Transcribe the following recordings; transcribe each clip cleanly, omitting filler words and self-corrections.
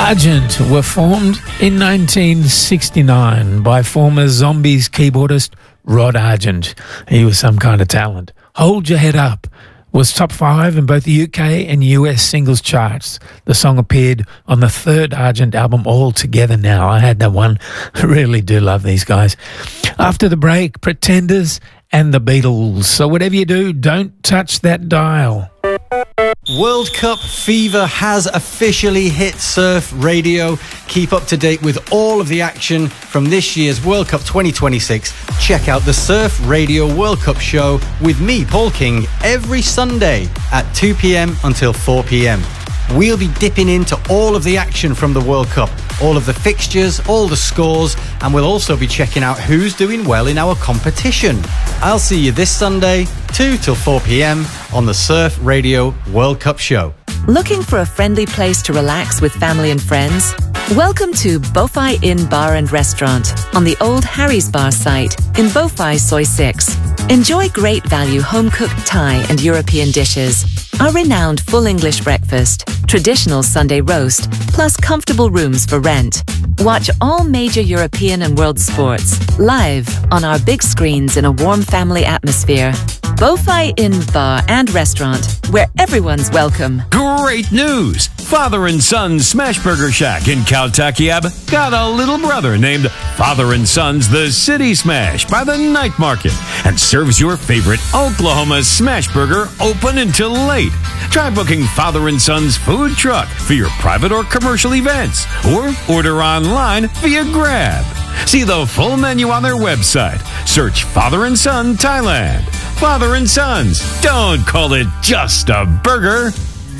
Argent were formed in 1969 by former Zombies keyboardist Rod Argent. He was some kind of talent. Hold Your Head Up was top 5 in both the UK and US singles charts. The song appeared on the third Argent album, All Together Now. I had that one. I really do love these guys. After the break, Pretenders and the Beatles. So whatever you do, don't touch that dial. World Cup fever has officially hit Surf Radio. Keep up to date with all of the action from this year's World Cup 2026. Check out the Surf Radio World Cup show with me, Paul King, every Sunday at 2 p.m. until 4 p.m. We'll be dipping into all of the action from the World Cup, all of the fixtures, all the scores, and we'll also be checking out who's doing well in our competition. I'll see you this Sunday, 2 till 4 p.m. on the Surf Radio World Cup show. Looking for a friendly place to relax with family and friends? Welcome to Bowfai Inn Bar and Restaurant on the old Harry's Bar site in Bowfai Soy 6. Enjoy great value home-cooked Thai and European dishes, our renowned full English breakfast, traditional Sunday roast, plus comfortable rooms for rent. Watch all major European and world sports live on our big screens in a warm family atmosphere. Bowfai Inn Bar and Restaurant, where everyone's welcome. Great news! Father and Son Smash Burger Shack in Kaltakiab got a little brother named Father and Son's The City Smash by the Night Market and serves your favorite Oklahoma smash burger open until late. Try booking Father and Son's food truck for your private or commercial events or order online via Grab. See the full menu on their website. Search Father and Son Thailand. Father and Sons. Don't call it just a burger.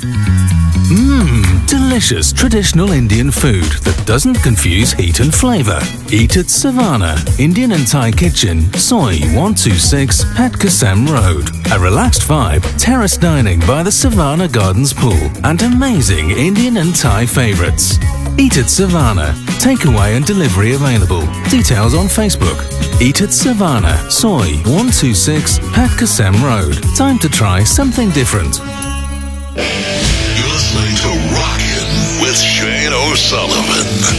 Delicious traditional Indian food that doesn't confuse heat and flavor. Eat at Savannah, Indian and Thai Kitchen, Soy 126, Pat Kasem Road. A relaxed vibe, terrace dining by the Savannah Gardens pool, and amazing Indian and Thai favorites. Eat at Savannah. Takeaway and delivery available. Details on Facebook. Eat at Savannah, Soy 126, Pat Kasem Road. Time to try something different. You're listening to Rockin' with Shane O'Sullivan.